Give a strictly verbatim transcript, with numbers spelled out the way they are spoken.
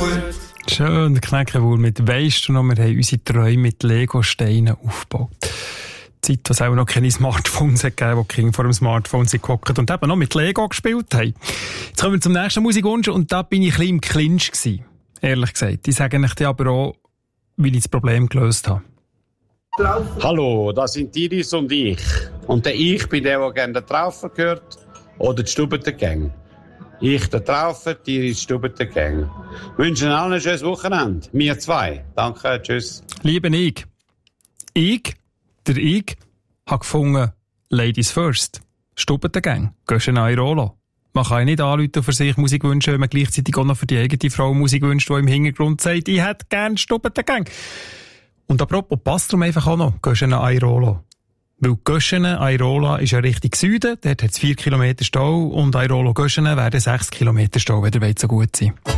Schön, der Knäckewohl mit «Weisst du noch, wir haben unsere Träume mit Lego-Steinen aufgebaut». Zeit, wo es auch noch keine Smartphones gegeben, wo die Kinder vor dem Smartphone sind gehockt und eben noch mit Lego gespielt haben. Jetzt kommen wir zum nächsten Musikwunsch und da bin ich ein bisschen im Clinch gewesen, ehrlich gesagt. Ich sage euch aber auch, wie ich das Problem gelöst habe. Hallo, das sind Iris und ich. Und der ich bin der, der gerne den Traufer gehört oder die Stubbentengang. Ich der Traufer, die Iris die Stubbentengang. Wünschen allen ein schönes Wochenende. Wir zwei. Danke, tschüss. Liebe ich, ich, der ich, habe gefunden, Ladies first. Stubbentengang. Gehst du in Airolo. Man kann nicht anrufen für sich Musik wünschen, wenn man gleichzeitig auch noch für die eigene Frau Musik wünscht, die im Hintergrund sagt, ich hätte gerne Stubbentengang. Und apropos, passt darum einfach auch noch, gehst du in Airolo. Weil Göschene, Airola ist ja Richtung Süden, dort hat es vier Kilometer Stau und Airolo Göschene werden sechs Kilometer Stau, wenn ihr wollt, so gut sein.